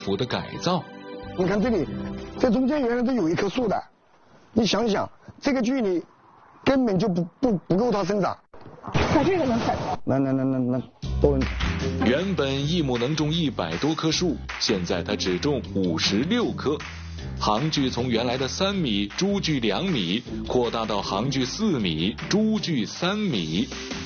府的改造。 你看这里，这中间原来都有一棵树的，你想想，这个距离根本就不够它生长。 像这个能采？ 能，都能采。 原本一亩能种100多棵树，现在它只种56棵。行距从原来的3米，株距2米，扩大到行距4米，株距3米。